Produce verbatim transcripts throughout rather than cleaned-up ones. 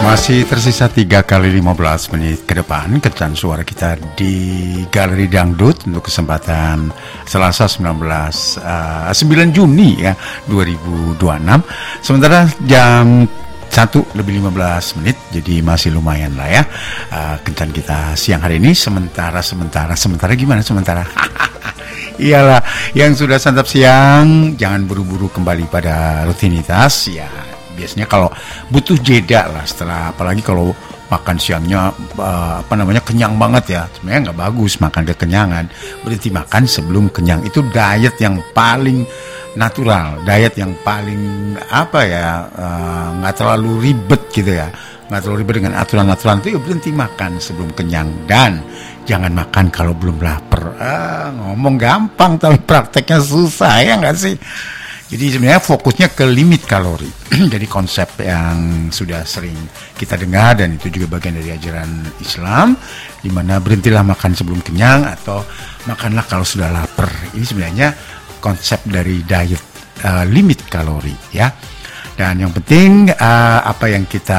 Masih tersisa tiga kali lima belas menit ke depan ketan suara kita di Galeri Dangdut untuk kesempatan Selasa sembilan belas uh, sembilan Juni ya dua ribu dua puluh enam. Sementara jam satu lebih lima belas menit, jadi masih lumayan lah ya uh, kencan kita siang hari ini. Sementara sementara sementara gimana sementara? Iyalah, yang sudah santap siang jangan buru-buru kembali pada rutinitas ya. Biasanya kalau butuh jeda lah setelah, apalagi kalau makan siangnya uh, apa namanya kenyang banget ya, sebenarnya nggak bagus makan kekenyangan. Berhenti makan sebelum kenyang, itu diet yang paling natural, diet yang paling apa ya, nggak uh, terlalu ribet gitu ya, nggak terlalu ribet dengan aturan-aturan itu. Ya berhenti makan sebelum kenyang dan jangan makan kalau belum lapar. Ah, ngomong gampang tapi prakteknya susah ya nggak sih? Jadi sebenarnya fokusnya ke limit kalori. Jadi konsep yang sudah sering kita dengar dan itu juga bagian dari ajaran Islam, di mana berhentilah makan sebelum kenyang atau makanlah kalau sudah lapar. Ini sebenarnya konsep dari diet uh, limit kalori ya. Dan yang penting uh, apa yang kita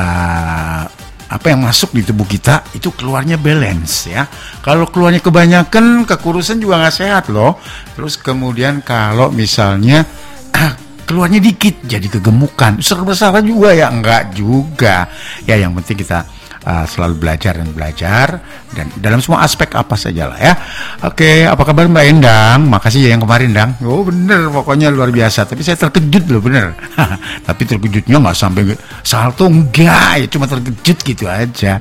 apa yang masuk di tubuh kita itu keluarnya balance ya. Kalau keluarnya kebanyakan, kekurusan juga nggak sehat loh. Terus kemudian kalau misalnya keluarnya dikit jadi kegemukan, besar-besar juga ya, enggak juga ya. Yang penting kita uh, selalu belajar dan belajar dan dalam semua aspek apa saja lah ya. Oke, apa kabar Mbak Endang? Makasih ya yang kemarin, Dang. Oh bener, pokoknya luar biasa. Tapi saya terkejut loh, bener. Tapi terkejutnya nggak sampai salto, enggak ya, cuma terkejut gitu aja.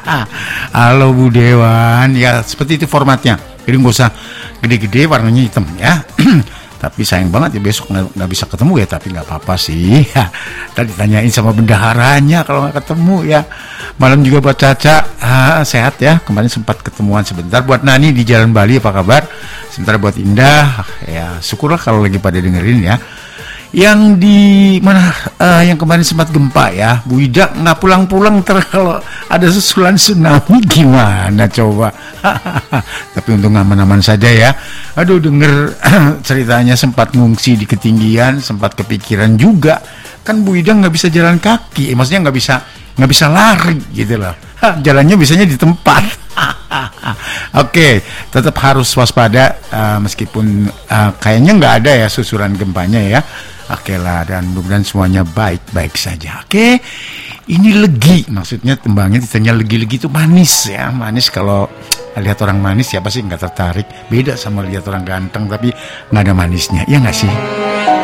Halo Bu Dewan, ya seperti itu formatnya. Jadi nggak usah gede-gede warnanya hitam ya. Tapi sayang banget ya besok nggak bisa ketemu ya, tapi nggak apa-apa sih. Tadi tanyain sama bendaharanya kalau nggak ketemu ya. Malam juga buat Caca, ah, sehat ya. Kemarin sempat ketemuan sebentar. Buat Nani di Jalan Bali, apa kabar? Sebentar buat Indah, ya syukurlah kalau lagi pada dengerin ya. Yang di mana uh, yang kemarin sempat gempa ya, Bu Ida nggak pulang-pulang ter kalau ada susulan tsunami gimana coba. Tapi untung aman-aman saja ya. Aduh, denger ceritanya sempat ngungsi di ketinggian, sempat kepikiran juga kan Bu Ida nggak bisa jalan kaki, eh, maksudnya nggak bisa nggak bisa lari gitu loh. Hah, jalannya bisanya di tempat. Oke, tetap harus waspada uh, meskipun uh, kayaknya nggak ada ya susulan gempanya ya. Oke lah, dan mudah-mudahan semuanya baik-baik saja. Oke, ini legi, maksudnya tembangnya ditanya legi-legi itu manis ya. Manis, kalau lihat orang manis siapa sih nggak tertarik. Beda sama lihat orang ganteng tapi nggak ada manisnya, ya nggak sih?